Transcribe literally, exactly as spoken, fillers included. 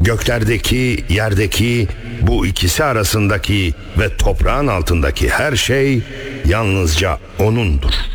Göklerdeki, yerdeki, bu ikisi arasındaki ve toprağın altındaki her şey yalnızca O'nundur.